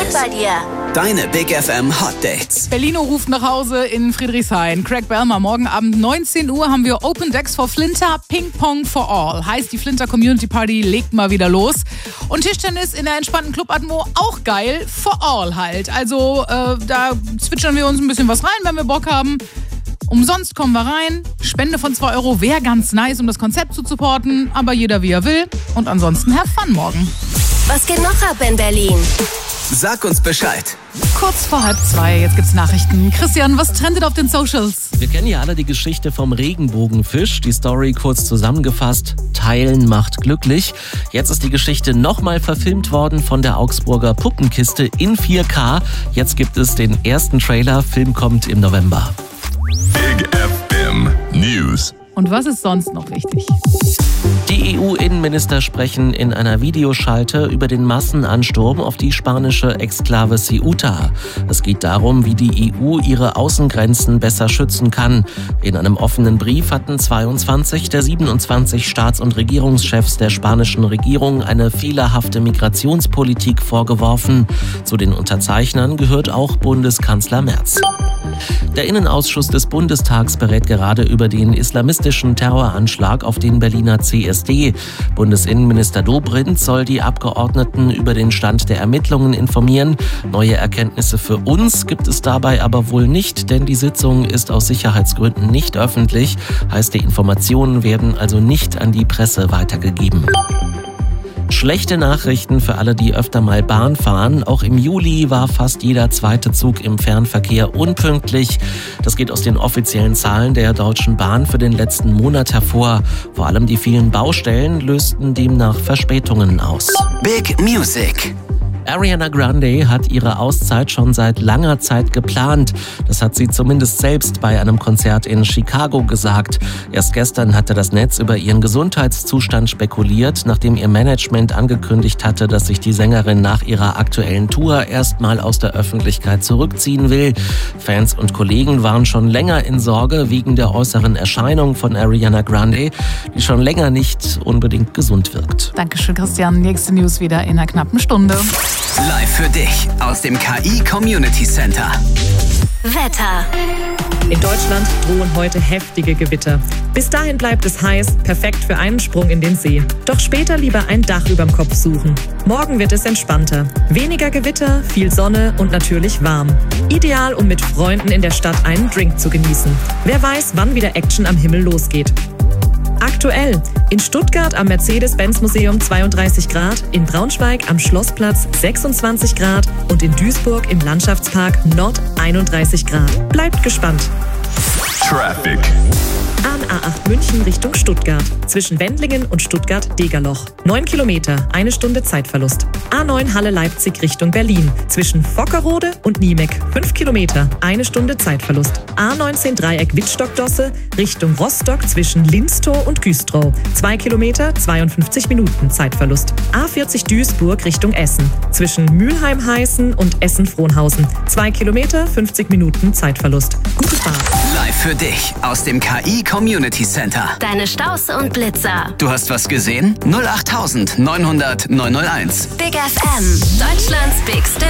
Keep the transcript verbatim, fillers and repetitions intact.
los bei dir? Deine Big F M Hot Dates. Berlino ruft nach Hause in Friedrichshain. Craig Bellmer, morgen Abend neunzehn Uhr haben wir Open Decks for Flinter, Ping Pong for All. Heißt, die Flinter Community Party legt mal wieder los. Und Tischtennis in der entspannten Club-Atmo, auch geil, for all halt. Also äh, da zwitschern wir uns ein bisschen was rein, wenn wir Bock haben. Umsonst kommen wir rein. Spende von zwei Euro wäre ganz nice, um das Konzept zu supporten. Aber jeder wie er will. Und ansonsten have fun morgen. Was geht noch ab in Berlin? Sag uns Bescheid. Kurz vor halb zwei, jetzt gibt's Nachrichten. Christian, was trendet auf den Socials? Wir kennen ja alle die Geschichte vom Regenbogenfisch. Die Story kurz zusammengefasst: Teilen macht glücklich. Jetzt ist die Geschichte nochmal verfilmt worden von der Augsburger Puppenkiste in vier K. Jetzt gibt es den ersten Trailer. Film kommt im November. Big F M News. Und was ist sonst noch wichtig? Die E U-Innenminister sprechen in einer Videoschalte über den Massenansturm auf die spanische Exklave Ceuta. Es geht darum, wie die E U ihre Außengrenzen besser schützen kann. In einem offenen Brief hatten zweiundzwanzig der siebenundzwanzig Staats- und Regierungschefs der spanischen Regierung eine fehlerhafte Migrationspolitik vorgeworfen. Zu den Unterzeichnern gehört auch Bundeskanzler Merz. Der Innenausschuss des Bundestags berät gerade über den islamistischen Terroranschlag auf den Berliner C S D. Bundesinnenminister Dobrindt soll die Abgeordneten über den Stand der Ermittlungen informieren. Neue Erkenntnisse für uns gibt es dabei aber wohl nicht, denn die Sitzung ist aus Sicherheitsgründen nicht öffentlich. Heißt, die Informationen werden also nicht an die Presse weitergegeben. Schlechte Nachrichten für alle, die öfter mal Bahn fahren. Auch im Juli war fast jeder zweite Zug im Fernverkehr unpünktlich. Das geht aus den offiziellen Zahlen der Deutschen Bahn für den letzten Monat hervor. Vor allem die vielen Baustellen lösten demnach Verspätungen aus. Big Music. Ariana Grande hat ihre Auszeit schon seit langer Zeit geplant. Das hat sie zumindest selbst bei einem Konzert in Chicago gesagt. Erst gestern hatte das Netz über ihren Gesundheitszustand spekuliert, nachdem ihr Management angekündigt hatte, dass sich die Sängerin nach ihrer aktuellen Tour erstmal aus der Öffentlichkeit zurückziehen will. Fans und Kollegen waren schon länger in Sorge wegen der äußeren Erscheinung von Ariana Grande, die schon länger nicht unbedingt gesund wirkt. Dankeschön, Christian. Nächste News wieder in einer knappen Stunde. Live für dich aus dem K I Community Center. Wetter. In Deutschland drohen heute heftige Gewitter. Bis dahin bleibt es heiß, perfekt für einen Sprung in den See. Doch später lieber ein Dach überm Kopf suchen. Morgen wird es entspannter. Weniger Gewitter, viel Sonne und natürlich warm. Ideal, um mit Freunden in der Stadt einen Drink zu genießen. Wer weiß, wann wieder Action am Himmel losgeht. Aktuell: in Stuttgart am Mercedes-Benz-Museum zweiunddreißig Grad, in Braunschweig am Schlossplatz sechsundzwanzig Grad und in Duisburg im Landschaftspark Nord einunddreißig Grad. Bleibt gespannt. Traffic. A N A acht München Richtung Stuttgart. Zwischen Wendlingen und Stuttgart-Degerloch. neun Kilometer, eine Stunde Zeitverlust. A neun Halle-Leipzig Richtung Berlin. Zwischen Vockerode und Niemek. fünf Kilometer, eine Stunde Zeitverlust. A neunzehn Dreieck Wittstock-Dosse Richtung Rostock zwischen Linstow und Güstrow. zwei Kilometer, zweiundfünfzig Minuten Zeitverlust. A vierzig Duisburg Richtung Essen. Zwischen Mülheim-Heißen und Essen-Frohnhausen. zwei Kilometer, fünfzig Minuten Zeitverlust. Gute Fahrt. Live für dich aus dem K I Community Center. Deine Staus und Blitzer. Du hast was gesehen? null acht neunhundert neunhundert neunhunderteins. Big F M. Deutschlands Big